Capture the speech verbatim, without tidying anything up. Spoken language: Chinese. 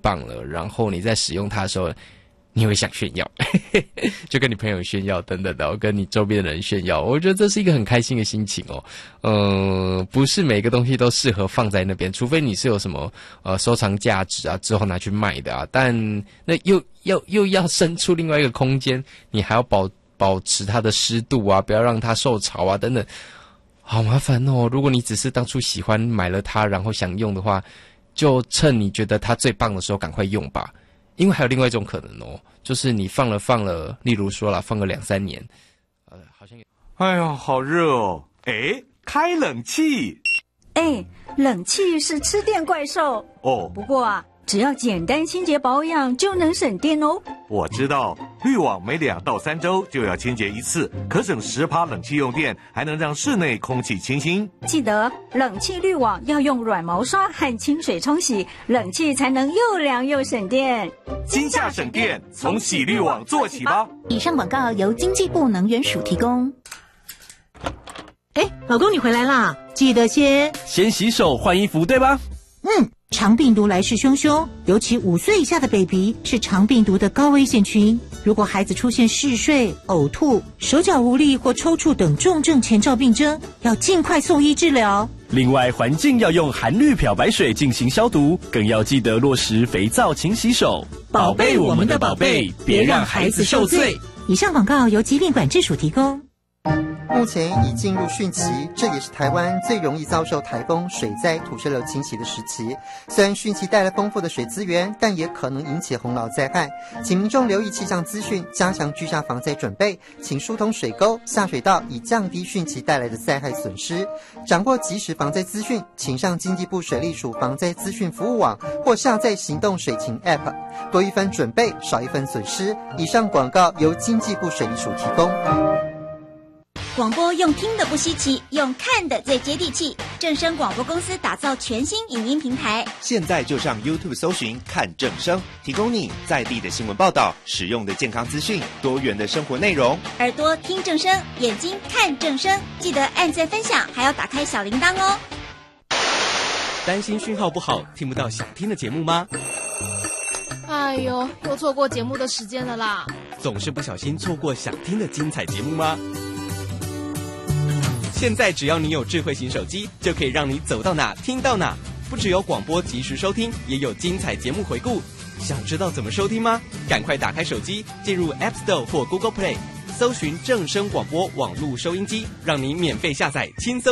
棒了，然后你在使用它的时候，你会想炫耀，就跟你朋友炫耀等等的，跟你周边的人炫耀。我觉得这是一个很开心的心情哦。呃，不是每个东西都适合放在那边，除非你是有什么呃收藏价值啊，之后拿去卖的啊。但那又又又要生出另外一个空间，你还要保保持它的湿度啊，不要让它受潮啊，等等。好麻烦哦！如果你只是当初喜欢买了它，然后想用的话，就趁你觉得它最棒的时候赶快用吧。因为还有另外一种可能哦，就是你放了放了，例如说啦，放个两三年，呃，好像有。 哎呀，好热哦！哎，开冷气。 哎，冷气是吃电怪兽哦。 不过啊，只要简单清洁保养就能省电哦。 我知道，滤网每两到三周就要清洁一次，可省十趴冷气用电，还能让室内空气清新。 记得冷气滤网要用软毛刷和清水冲洗，冷气才能又凉又省电。 今夏省电，从洗滤网做起吧。 以上广告由经济部能源署提供。 哎，老公你回来啦，记得先先洗手换衣服，对吧？ 嗯，肠病毒来势汹汹，尤其五岁以下的 baby 是肠病毒的高危险群。如果孩子出现嗜睡、呕吐、手脚无力或抽搐等重症前兆病征，要尽快送医治疗。 另外，环境要用含氯漂白水进行消毒，更要记得落实肥皂勤洗手， 宝贝我们的宝贝，别让孩子受罪。以上广告由疾病管制署提供。 目前已进入汛期，这也是台湾最容易遭受台风、水灾、土石流侵袭的时期。虽然汛期带来丰富的水资源，但也可能引起洪涝灾害，请民众留意气象资讯，加强居家防灾准备，请疏通水沟、下水道，以降低汛期带来的灾害损失。掌握即时防灾资讯，请上经济部水利署防灾资讯服务网或下载行动水情 App， 多一分准备，少一分损失。以上广告由经济部水利署提供。 广播用听的不稀奇，用看的最接地气。正声广播公司打造全新影音平台， 现在就上 YouTube 搜寻看正声，提供你在地的新闻报道、实用的健康资讯、多元的生活内容。 耳朵听正声，眼睛看正声，记得按赞分享，还要打开小铃铛哦。 担心讯号不好，听不到想听的节目吗？ 哎呦，又错过节目的时间了啦！ 总是不小心错过想听的精彩节目吗？现在只要你有智慧型手机，就可以让你走到哪听到哪。不只有广播及时收听，也有精彩节目回顾。想知道怎么收听吗？赶快打开手机，进入 App Store 或 Google Play， 搜寻正声广播网络收音机，让你免费下载，轻松